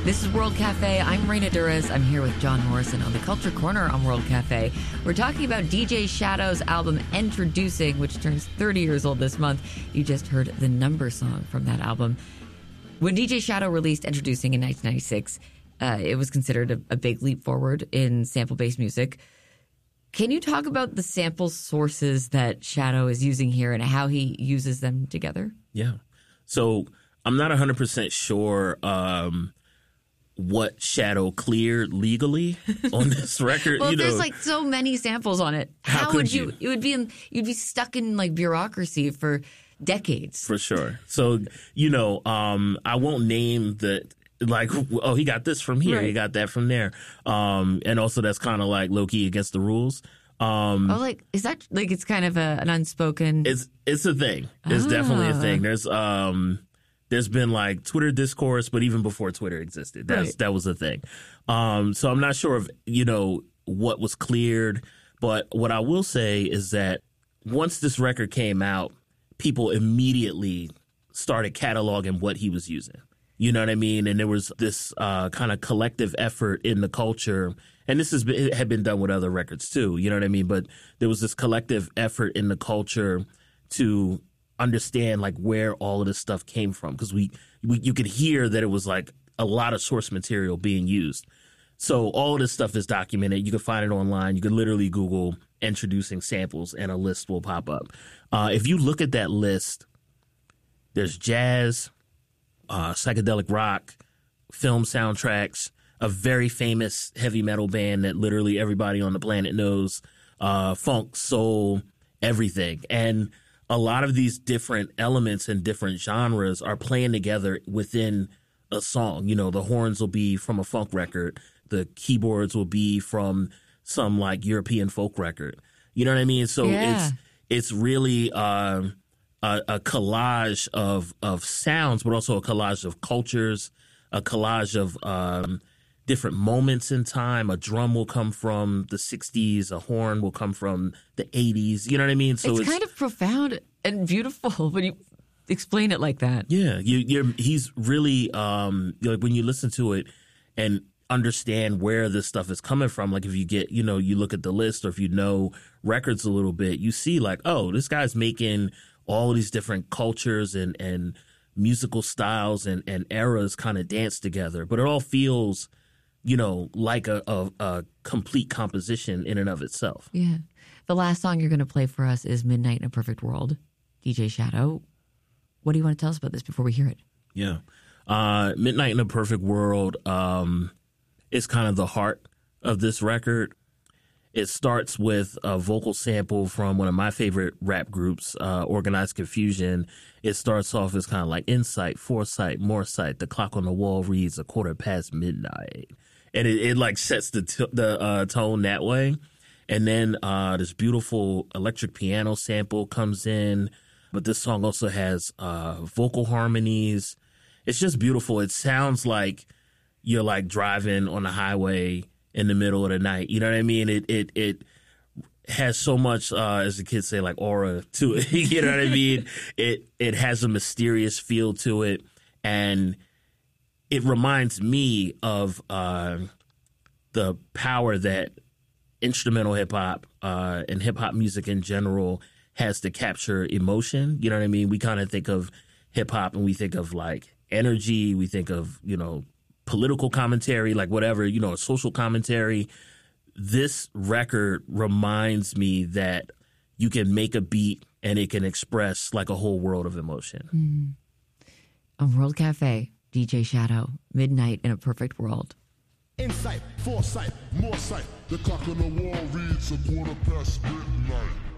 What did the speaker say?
This is World Cafe. I'm Raina Duras. I'm here with John Morrison on the Culture Corner on World Cafe. We're talking about DJ Shadow's album Introducing, which turns 30 years old this month. You just heard the number song from that album. When DJ Shadow released Introducing in 1996, it was considered a big leap forward in sample-based music. Can you talk about the sample sources that Shadow is using here and how he uses them together? Yeah. So I'm not 100% sure what Shadow cleared legally on this record. Well, there's like so many samples on it. How could you? You'd be stuck in like bureaucracy for decades. For sure. So, I won't name the like, oh, he got this from here, right. He got that from there. And also that's kind of like low-key against the rules. Is that like it's kind of an unspoken? It's a thing. It's definitely a thing. There's been like Twitter discourse, but even before Twitter existed, that was a thing. So I'm not sure of, what was cleared. But what I will say is that once this record came out, people immediately started cataloging what he was using. You know what I mean? And there was this kind of collective effort in the culture. And this had been done with other records too. You know what I mean? But there was this collective effort in the culture to understand like where all of this stuff came from, because you could hear that it was like a lot of source material being used. So all of this stuff is documented. You can find it online. You can literally Google Introducing samples and a list will pop up. If you look at that list, there's jazz, psychedelic rock, film soundtracks, a very famous heavy metal band that literally everybody on the planet knows, funk, soul, everything. And a lot of these different elements and different genres are playing together within a song. The horns will be from a funk record. The keyboards will be from some like European folk record. You know what I mean? So it's really a collage of sounds, but also a collage of cultures, a collage of different moments in time. A drum will come from the 60s. A horn will come from the 80s. You know what I mean? So it's kind of profound and beautiful when you explain it like that. Yeah. He's really, like when you listen to it and understand where this stuff is coming from, like if you get, you look at the list, or if you know records a little bit, you see like, oh, this guy's making all of these different cultures and musical styles and eras kind of dance together. But it all feels like a complete composition in and of itself. Yeah. The last song you're going to play for us is Midnight in a Perfect World, DJ Shadow. What do you want to tell us about this before we hear it? Yeah. Midnight in a Perfect World is kind of the heart of this record. It starts with a vocal sample from one of my favorite rap groups, Organized Confusion. It starts off as kind of like insight, foresight, more sight. The clock on the wall reads midnight. And it like sets the tone that way. And then this beautiful electric piano sample comes in. But this song also has vocal harmonies. It's just beautiful. It sounds like you're like driving on the highway in the middle of the night. You know what I mean? It has so much, as the kids say, like aura to it. You know what I mean? It has a mysterious feel to it. And it reminds me of the power that instrumental hip hop and hip hop music in general has to capture emotion. You know what I mean? We kind of think of hip hop and we think of like energy. We think of, political commentary, like whatever, social commentary. This record reminds me that you can make a beat and it can express like a whole world of emotion. On World Cafe, DJ Shadow, Midnight in a Perfect World. Insight, foresight, more sight. The clock on the wall reads midnight.